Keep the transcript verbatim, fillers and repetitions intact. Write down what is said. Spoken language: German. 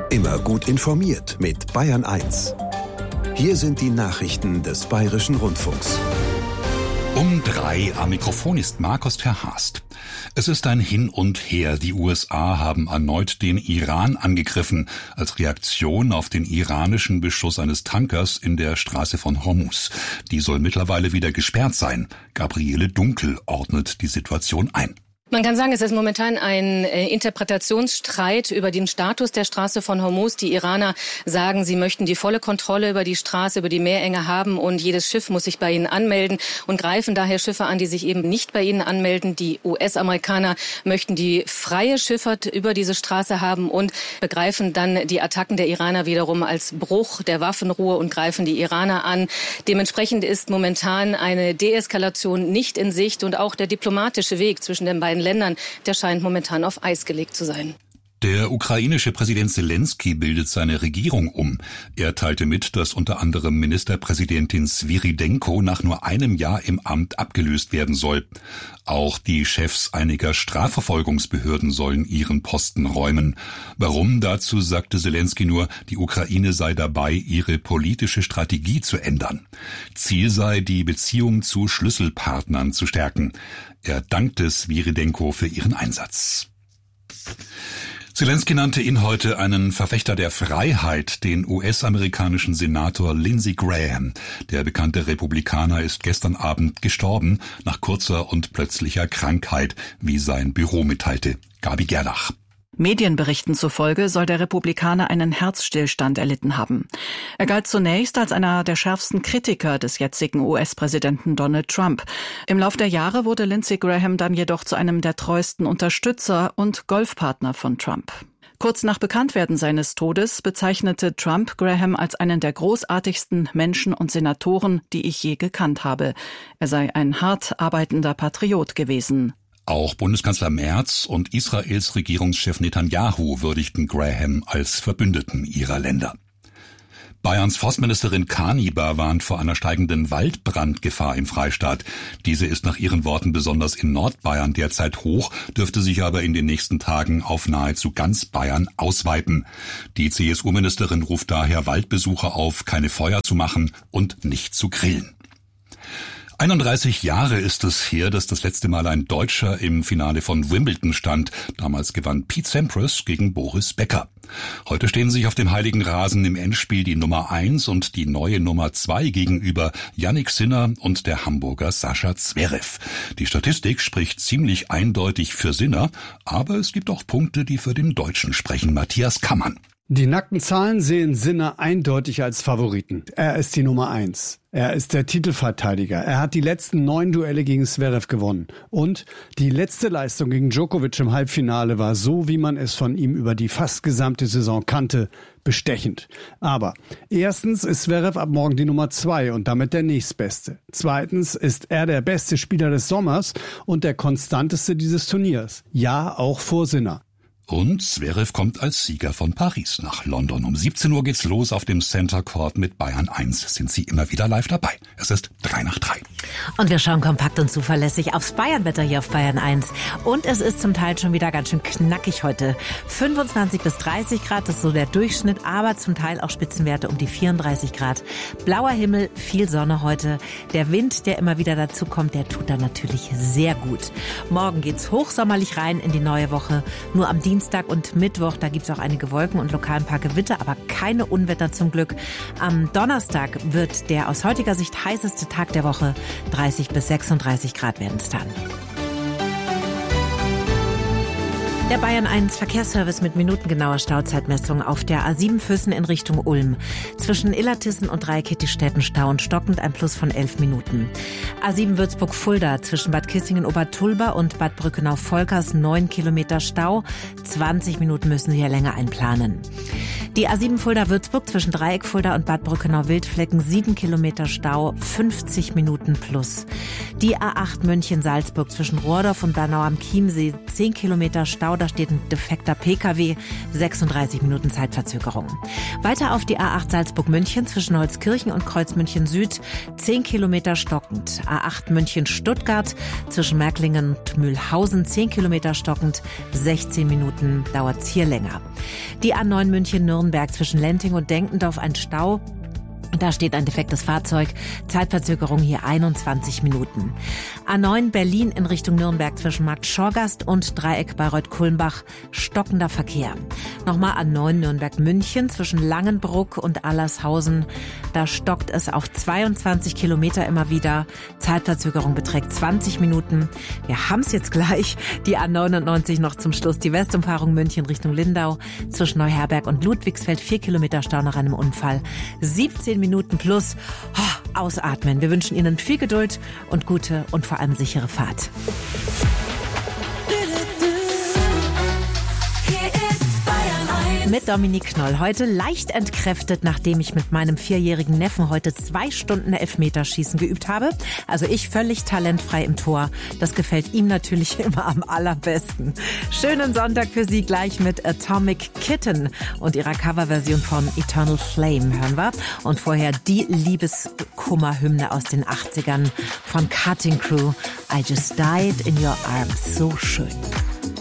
Immer gut informiert mit Bayern eins. Hier sind die Nachrichten des Bayerischen Rundfunks. Um drei am Mikrofon ist Markus Terhast. Es ist ein Hin und Her. Die U S A haben erneut den Iran angegriffen, als Reaktion auf den iranischen Beschuss eines Tankers in der Straße von Hormuz. Die soll mittlerweile wieder gesperrt sein. Gabriele Dunkel ordnet die Situation ein. Man kann sagen, es ist momentan ein äh, Interpretationsstreit über den Status der Straße von Hormuz. Die Iraner sagen, sie möchten die volle Kontrolle über die Straße, über die Meerenge haben und jedes Schiff muss sich bei ihnen anmelden und greifen daher Schiffe an, die sich eben nicht bei ihnen anmelden. Die U S-Amerikaner möchten die freie Schifffahrt über diese Straße haben und begreifen dann die Attacken der Iraner wiederum als Bruch der Waffenruhe und greifen die Iraner an. Dementsprechend ist momentan eine Deeskalation nicht in Sicht und auch der diplomatische Weg zwischen den beiden Ländern, der scheint momentan auf Eis gelegt zu sein. Der ukrainische Präsident Selenskyj bildet seine Regierung um. Er teilte mit, dass unter anderem Ministerpräsidentin Svyrydenko nach nur einem Jahr im Amt abgelöst werden soll. Auch die Chefs einiger Strafverfolgungsbehörden sollen ihren Posten räumen. Warum? Dazu sagte Selenskyj nur, die Ukraine sei dabei, ihre politische Strategie zu ändern. Ziel sei, die Beziehung zu Schlüsselpartnern zu stärken. Er dankte Svyrydenko für ihren Einsatz. Selenskyj nannte ihn heute einen Verfechter der Freiheit, den U S-amerikanischen Senator Lindsey Graham. Der bekannte Republikaner ist gestern Abend gestorben, nach kurzer und plötzlicher Krankheit, wie sein Büro mitteilte. Gabi Gerlach. Medienberichten zufolge soll der Republikaner einen Herzstillstand erlitten haben. Er galt zunächst als einer der schärfsten Kritiker des jetzigen U S-Präsidenten Donald Trump. Im Lauf der Jahre wurde Lindsey Graham dann jedoch zu einem der treuesten Unterstützer und Golfpartner von Trump. Kurz nach Bekanntwerden seines Todes bezeichnete Trump Graham als einen der großartigsten Menschen und Senatoren, die ich je gekannt habe. Er sei ein hart arbeitender Patriot gewesen. Auch Bundeskanzler Merz und Israels Regierungschef Netanyahu würdigten Graham als Verbündeten ihrer Länder. Bayerns Forstministerin Kaniber warnt vor einer steigenden Waldbrandgefahr im Freistaat. Diese ist nach ihren Worten besonders in Nordbayern derzeit hoch, dürfte sich aber in den nächsten Tagen auf nahezu ganz Bayern ausweiten. Die C S U-Ministerin ruft daher Waldbesucher auf, keine Feuer zu machen und nicht zu grillen. einunddreißig Jahre ist es her, dass das letzte Mal ein Deutscher im Finale von Wimbledon stand. Damals gewann Pete Sampras gegen Boris Becker. Heute stehen sich auf dem heiligen Rasen im Endspiel die Nummer eins und die neue Nummer zwei gegenüber, Jannik Sinner und der Hamburger Sascha Zverev. Die Statistik spricht ziemlich eindeutig für Sinner, aber es gibt auch Punkte, die für den Deutschen sprechen. Matthias Kammann. Die nackten Zahlen sehen Sinner eindeutig als Favoriten. Er ist die Nummer eins. Er ist der Titelverteidiger. Er hat die letzten neun Duelle gegen Zverev gewonnen. Und die letzte Leistung gegen Djokovic im Halbfinale war so, wie man es von ihm über die fast gesamte Saison kannte, bestechend. Aber erstens ist Zverev ab morgen die Nummer zwei und damit der nächstbeste. Zweitens ist er der beste Spieler des Sommers und der konstanteste dieses Turniers. Ja, auch vor Sinner. Und Zverev kommt als Sieger von Paris nach London. Um siebzehn Uhr geht's los auf dem Center Court mit Bayern eins. Sind Sie immer wieder live dabei? Es ist drei nach drei. Und wir schauen kompakt und zuverlässig aufs Bayernwetter hier auf Bayern eins. Und es ist zum Teil schon wieder ganz schön knackig heute. fünfundzwanzig bis dreißig Grad ist so der Durchschnitt, aber zum Teil auch Spitzenwerte um die vierunddreißig Grad. Blauer Himmel, viel Sonne heute. Der Wind, der immer wieder dazu kommt, der tut dann natürlich sehr gut. Morgen geht's hochsommerlich rein in die neue Woche. Nur am Dienstag Dienstag und Mittwoch, da gibt es auch einige Wolken und lokal ein paar Gewitter, aber keine Unwetter zum Glück. Am Donnerstag wird der aus heutiger Sicht heißeste Tag der Woche. dreißig bis sechsunddreißig Grad werden es dann. Der Bayern eins Verkehrsservice mit minutengenauer Stauzeitmessung auf der A sieben Füssen in Richtung Ulm. Zwischen Illertissen und Dreikitti-Städten Stau und stockend ein Plus von elf Minuten. A sieben Würzburg-Fulda zwischen Bad Kissingen-Obertulba und Bad Brückenau-Volkers neun Kilometer Stau. zwanzig Minuten müssen Sie hier länger einplanen. Die A sieben Fulda-Würzburg zwischen Dreieck-Fulda und Bad Brückenau-Wildflecken sieben Kilometer Stau, fünfzig Minuten plus. Die A acht München-Salzburg zwischen Rohrdorf und Bernau am Chiemsee, zehn Kilometer Stau, da steht ein defekter P K W, sechsunddreißig Minuten Zeitverzögerung. Weiter auf die A acht Salzburg-München zwischen Holzkirchen und Kreuzmünchen Süd, zehn Kilometer stockend. A acht München-Stuttgart zwischen Märklingen und Mühlhausen, zehn Kilometer stockend, sechzehn Minuten dauert's hier länger. Die A neun München-Nürnberg zwischen Lenting und Denkendorf ein Stau. Da steht ein defektes Fahrzeug. Zeitverzögerung hier einundzwanzig Minuten. A neun Berlin in Richtung Nürnberg zwischen Markt Schorgast und Dreieck Bayreuth-Kulmbach. Stockender Verkehr. Nochmal A neun Nürnberg-München zwischen Langenbruck und Allershausen. Da stockt es auf zweiundzwanzig Kilometer immer wieder. Zeitverzögerung beträgt zwanzig Minuten. Wir haben's jetzt gleich. Die A neunundneunzig noch zum Schluss. Die Westumfahrung München Richtung Lindau. Zwischen Neuherberg und Ludwigsfeld vier Kilometer Stau nach einem Unfall. siebzehn Minuten plus. Oh, ausatmen. Wir wünschen Ihnen viel Geduld und gute und vor allem sichere Fahrt. Mit Dominique Knoll. Heute leicht entkräftet, nachdem ich mit meinem vierjährigen Neffen heute zwei Stunden Elfmeterschießen geübt habe. Also ich völlig talentfrei im Tor. Das gefällt ihm natürlich immer am allerbesten. Schönen Sonntag für Sie gleich mit Atomic Kitten und ihrer Coverversion von Eternal Flame hören wir. Und vorher die Liebeskummerhymne aus den achtzigern von Cutting Crew. I Just Died in Your Arms. So schön.